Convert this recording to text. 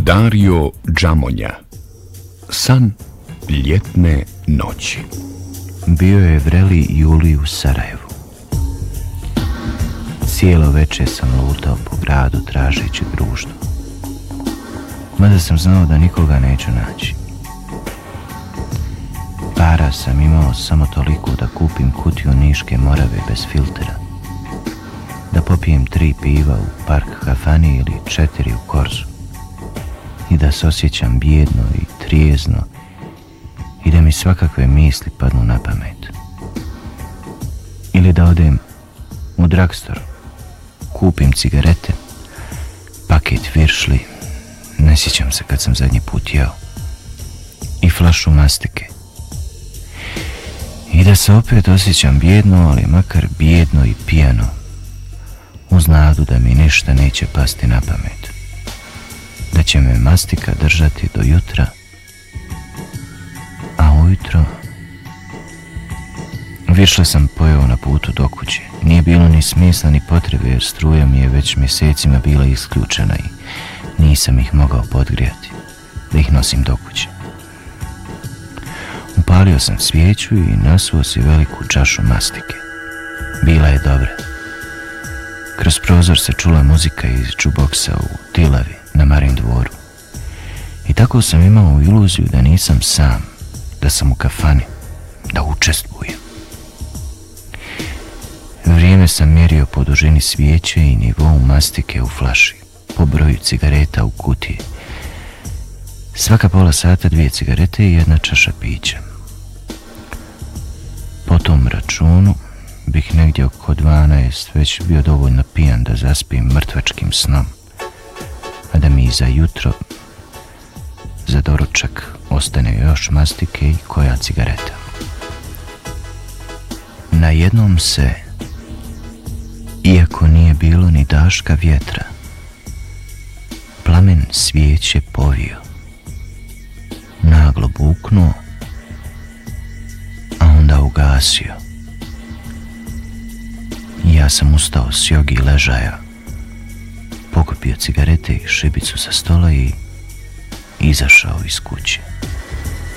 Dario Džamonja. San ljetne noći. Bio je vreli juli u Sarajevu. Cijelo večer sam lutao po gradu tražeći društvo. Mada sam znao da nikoga neću naći. Para sam imao samo toliko da kupim kutiju Niške Morave bez filtera, da popijem 3 piva u Park kafani ili 4 u Korzu i da se osjećam bijedno i trijezno i da mi svakakve misli padnu na pamet. Ili da odem u drugstore, kupim cigarete, paket viršli, ne sjećam se kad sam zadnji put jeo, i flašu mastike. I da se opet osjećam bijedno, ali makar bijedno i pijano, uz nadu da mi ništa neće pasti na pamet, da će me mastika držati do jutra, a ujutro viršle sam pojeo na putu do kuće. Nije bilo ni smisla ni potrebe jer struja mi je već mjesecima bila isključena i nisam ih mogao podgrijati da ih nosim do kuće. Upalio sam svijeću i nasuo si veliku čašu mastike. Bila je dobra. Kroz prozor se čula muzika iz džuboksa u Tilavi na Marin dvoru. I tako sam imao iluziju da nisam sam, da sam u kafani, da učestvujem. Vrijeme sam mjerio po dužini svijeće i nivou mastike u flaši, po broju cigareta u kutiji. Svaka pola sata 2 cigarete i 1 čaša pića. Po tom računu bih negdje oko 12 već bio dovoljno pijan da zaspim mrtvačkim snom, a da mi za jutro, za doručak, ostane još mastike i koja cigareta. Najednom se, iako nije bilo ni daška vjetra, plamen svijeće povio, naglo buknuo, a onda ugasio. Ja sam ustao s jogi ležaja, pokupio cigarete i šibicu sa stola i izašao iz kuće.